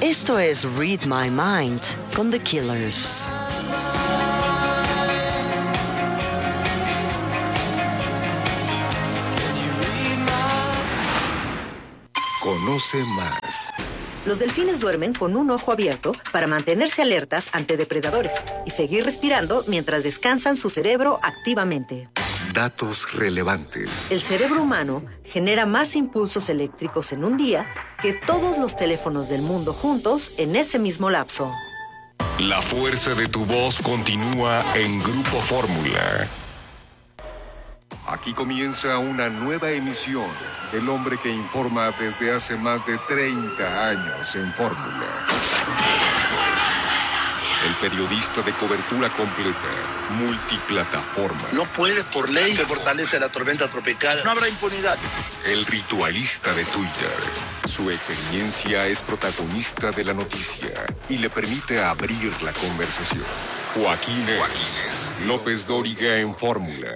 Esto es Read My Mind con The Killers. Conoce más. Los delfines duermen con un ojo abierto para mantenerse alertas ante depredadores y seguir respirando mientras descansan su cerebro activamente. Datos relevantes. El cerebro humano genera más impulsos eléctricos en un día que todos los teléfonos del mundo juntos en ese mismo lapso. La fuerza de tu voz continúa en Grupo Fórmula. Aquí comienza una nueva emisión del hombre que informa desde hace más de 30 años en Fórmula. El periodista de cobertura completa, multiplataforma. No puede, por ley, se fortalece la tormenta tropical. No habrá impunidad. El ritualista de Twitter. Su experiencia es protagonista de la noticia y le permite abrir la conversación. Joaquín López Dóriga en Fórmula.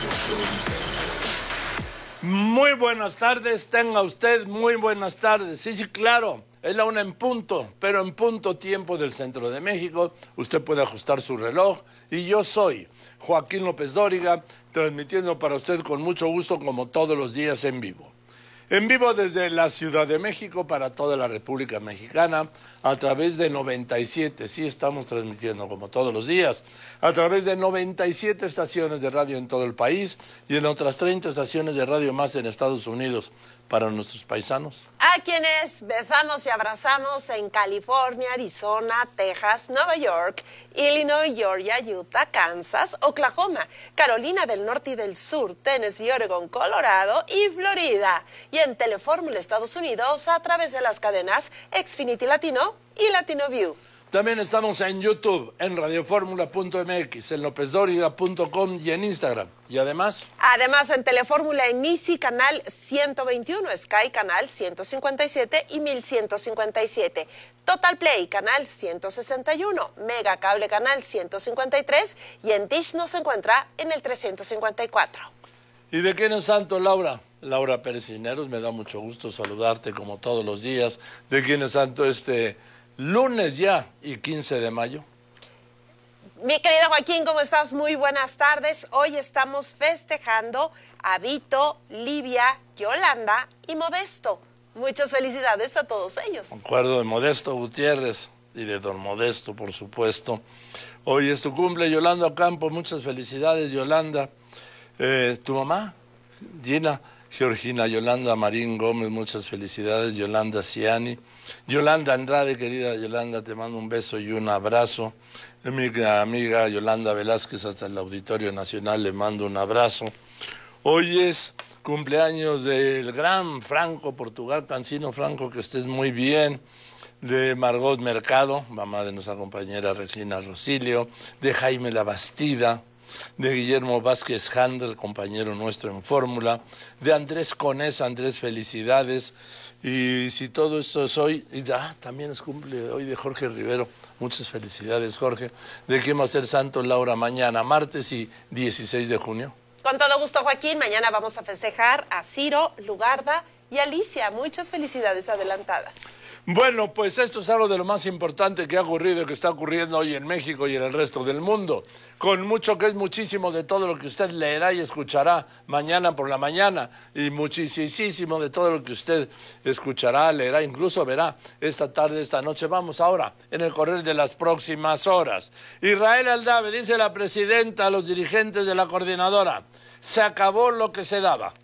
Muy buenas tardes, tenga usted muy buenas tardes. Sí, claro, es la 1 en punto, pero en punto tiempo del centro de México. Usted puede ajustar su reloj y yo soy Joaquín López Dóriga, transmitiendo para usted con mucho gusto como todos los días en vivo. En vivo desde la Ciudad de México para toda la República Mexicana a través de 97, sí estamos transmitiendo como todos los días, a través de 97 estaciones de radio en todo el país y en otras 30 estaciones de radio más en Estados Unidos para nuestros paisanos. A quienes besamos y abrazamos en California, Arizona, Texas, Nueva York, Illinois, Georgia, Utah, Kansas, Oklahoma, Carolina del Norte y del Sur, Tennessee, Oregon, Colorado y Florida. Y en Telefórmula Estados Unidos a través de las cadenas Xfinity Latino y Latino View. También estamos en YouTube, en radioformula.mx, en lopezdoriga.com y en Instagram. Y además en Telefórmula en Easy, canal 121, Sky, canal 157 y 1157. Total Play, canal 161, Mega Cable, canal 153 y en Dish nos encuentra en el 354. ¿Y de quién es santo, Laura? Laura Pérez Cisneros, me da mucho gusto saludarte como todos los días. ¿De quién es santo este lunes ya y 15 de mayo? Mi querido Joaquín, ¿cómo estás? Muy buenas tardes. Hoy estamos festejando a Vito, Livia, Yolanda y Modesto. Muchas felicidades a todos ellos. Acuerdo de Modesto Gutiérrez y de don Modesto, por supuesto. Hoy es tu cumple, Yolanda Campo. Muchas felicidades, Yolanda. ¿Tu mamá? Gina, Georgina Yolanda Marín Gómez, muchas felicidades. Yolanda Ciani. Yolanda Andrade, querida Yolanda, te mando un beso y un abrazo. Mi amiga Yolanda Velázquez, hasta el Auditorio Nacional, le mando un abrazo. Hoy es cumpleaños del gran Franco Portugal Cancino. Franco, que estés muy bien. De Margot Mercado, mamá de nuestra compañera Regina Rosilio. De Jaime Labastida. De Guillermo Vázquez Handel, compañero nuestro en Fórmula. De Andrés Conesa. Andrés, felicidades. Y si todo esto es hoy, también es cumple hoy de Jorge Rivero. Muchas felicidades, Jorge. ¿De quién va a ser santo, Laura? Mañana, martes y 16 de junio. Con todo gusto, Joaquín. Mañana vamos a festejar a Ciro, Lugarda y Alicia. Muchas felicidades adelantadas. Bueno, pues esto es algo de lo más importante que ha ocurrido y que está ocurriendo hoy en México y en el resto del mundo. Con mucho que es muchísimo de todo lo que usted leerá y escuchará mañana por la mañana y muchísimo de todo lo que usted escuchará, leerá, incluso verá esta tarde, esta noche. Vamos ahora en el correr de las próximas horas. Israel Aldave, dice la presidenta a los dirigentes de la coordinadora, se acabó lo que se daba.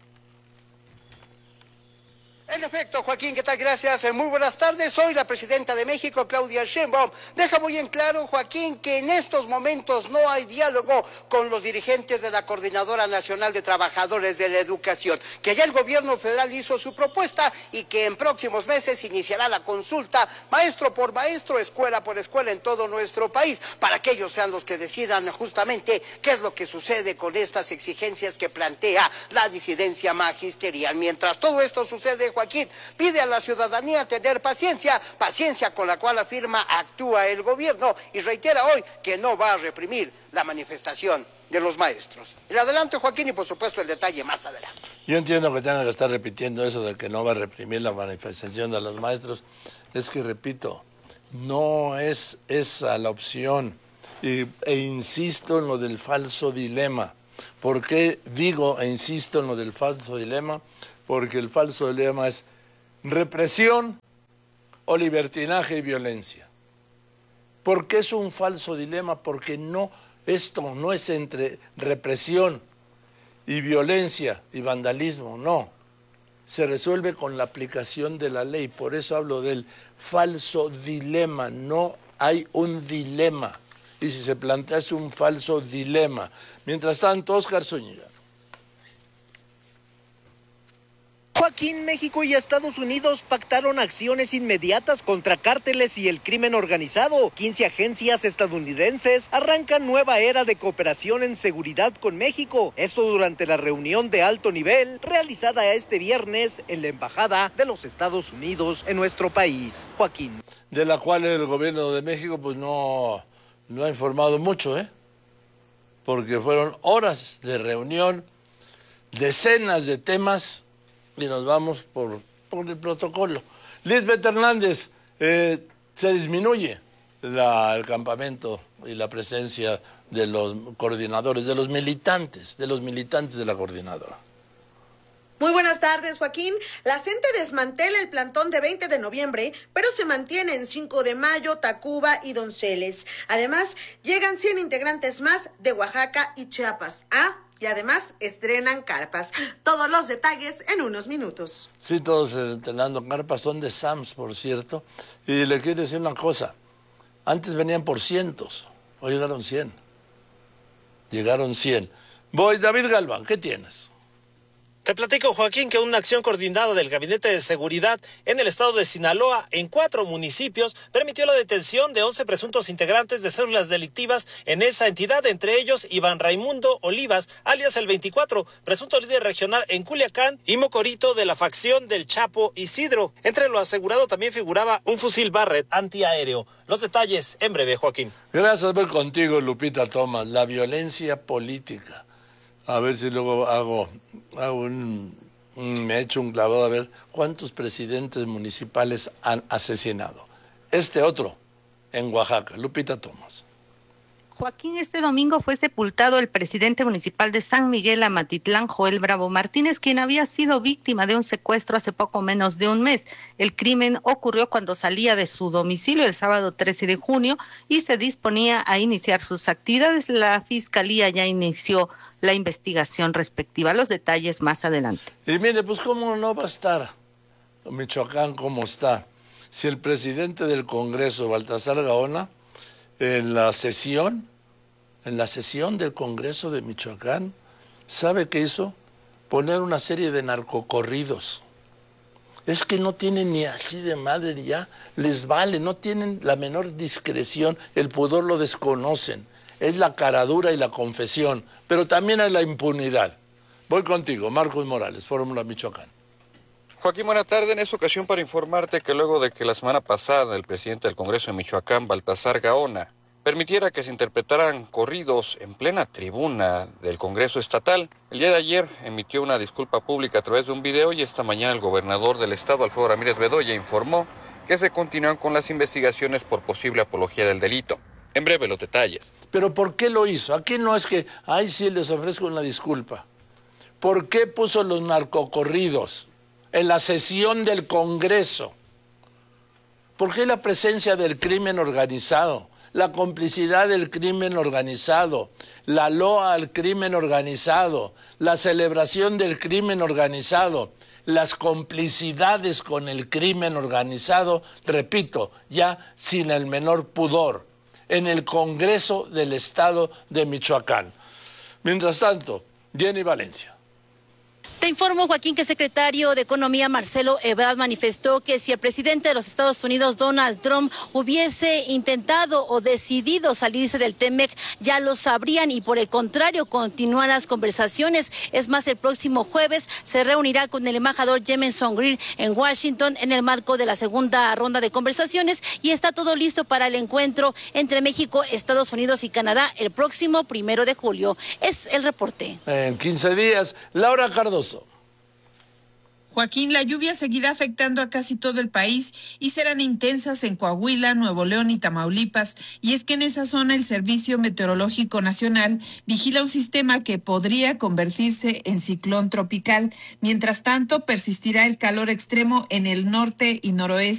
En efecto, Joaquín, ¿qué tal? Gracias. Muy buenas tardes. Hoy la presidenta de México, Claudia Sheinbaum, deja muy en claro, Joaquín, que en estos momentos no hay diálogo con los dirigentes de la Coordinadora Nacional de Trabajadores de la Educación, que ya el gobierno federal hizo su propuesta y que en próximos meses iniciará la consulta maestro por maestro, escuela por escuela en todo nuestro país, para que ellos sean los que decidan justamente qué es lo que sucede con estas exigencias que plantea la disidencia magisterial. Mientras todo esto sucede, Joaquín, pide a la ciudadanía tener paciencia, paciencia con la cual afirma actúa el gobierno y reitera hoy que no va a reprimir la manifestación de los maestros. El adelanto, Joaquín, y por supuesto el detalle más adelante. Yo entiendo que tengan que estar repitiendo eso de que no va a reprimir la manifestación de los maestros. Es que, repito, no es esa la opción. E insisto en lo del falso dilema. ¿Por qué digo e insisto en lo del falso dilema? Porque el falso dilema es represión o libertinaje y violencia. ¿Por qué es un falso dilema? Porque esto no es entre represión y violencia y vandalismo, no. Se resuelve con la aplicación de la ley. Por eso hablo del falso dilema. No hay un dilema. Y si se plantea es un falso dilema. Mientras tanto, Óscar Zúñiga. Joaquín, México y Estados Unidos pactaron acciones inmediatas contra cárteles y el crimen organizado. 15 agencias estadounidenses arrancan nueva era de cooperación en seguridad con México. Esto durante la reunión de alto nivel realizada este viernes en la Embajada de los Estados Unidos en nuestro país. Joaquín. De la cual el gobierno de México pues no ha informado mucho, porque fueron horas de reunión, decenas de temas, y nos vamos por el protocolo. Lisbeth Hernández, se disminuye el campamento y la presencia de los coordinadores, de los militantes de la coordinadora. Muy buenas tardes, Joaquín. La CENTE desmantela el plantón de 20 de noviembre, pero se mantiene en 5 de mayo, Tacuba y Donceles. Además, llegan 100 integrantes más de Oaxaca y Chiapas. Y además estrenan carpas. Todos los detalles en unos minutos. Sí, todos estrenando carpas, son de SAMS, por cierto. Y le quiero decir una cosa, antes venían por cientos, hoy llegaron 100. Voy, David Galván, ¿qué tienes? Te platico, Joaquín, que una acción coordinada del Gabinete de Seguridad en el estado de Sinaloa, en 4 municipios, permitió la detención de 11 presuntos integrantes de células delictivas en esa entidad, entre ellos Iván Raimundo Olivas, alias el 24, presunto líder regional en Culiacán, y mocorito de la facción del Chapo Isidro. Entre lo asegurado también figuraba un fusil Barrett antiaéreo. Los detalles en breve, Joaquín. Gracias, voy contigo, Lupita Thomas. La violencia política. A ver si luego me echo un clavado a ver cuántos presidentes municipales han asesinado. Otro, en Oaxaca. Lupita Thomas. Joaquín, este domingo fue sepultado el presidente municipal de San Miguel Amatitlán, Joel Bravo Martínez, quien había sido víctima de un secuestro hace poco menos de un mes. El crimen ocurrió cuando salía de su domicilio el sábado 13 de junio y se disponía a iniciar sus actividades. La Fiscalía ya inició la investigación respectiva. Los detalles más adelante. Y mire, pues cómo no va a estar Michoacán como está, si el presidente del Congreso, Baltasar Gaona, en la sesión del Congreso de Michoacán, ¿sabe qué hizo? Poner una serie de narcocorridos. Es que no tienen ni así de madre ya, les vale, no tienen la menor discreción, el pudor lo desconocen. Es la caradura y la confesión, pero también hay la impunidad. Voy contigo, Marcos Morales, Fórmula Michoacán. Joaquín, buena tarde. En esta ocasión para informarte que luego de que la semana pasada el presidente del Congreso de Michoacán, Baltasar Gaona, permitiera que se interpretaran corridos en plena tribuna del Congreso estatal, el día de ayer emitió una disculpa pública a través de un video y esta mañana el gobernador del estado, Alfredo Ramírez Bedoya, informó que se continúan con las investigaciones por posible apología del delito. En breve los detalles. ¿Pero por qué lo hizo? Aquí no es que, ay, sí, les ofrezco una disculpa. ¿Por qué puso los narcocorridos en la sesión del Congreso? ¿Por qué la presencia del crimen organizado, la complicidad del crimen organizado, la loa al crimen organizado, la celebración del crimen organizado, las complicidades con el crimen organizado, repito, ya sin el menor pudor, en el Congreso del Estado de Michoacán? Mientras tanto, Jenny Valencia. Te informo, Joaquín, que el secretario de Economía, Marcelo Ebrard, manifestó que si el presidente de los Estados Unidos, Donald Trump, hubiese intentado o decidido salirse del TEMEC, ya lo sabrían y por el contrario, continúan las conversaciones. Es más, el próximo jueves se reunirá con el embajador Jemison Greer en Washington en el marco de la segunda ronda de conversaciones y está todo listo para el encuentro entre México, Estados Unidos y Canadá el próximo 1 de julio. Es el reporte. En 15 días, Laura Cardoso. Joaquín, la lluvia seguirá afectando a casi todo el país y serán intensas en Coahuila, Nuevo León y Tamaulipas. Y es que en esa zona el Servicio Meteorológico Nacional vigila un sistema que podría convertirse en ciclón tropical. Mientras tanto, persistirá el calor extremo en el norte y noroeste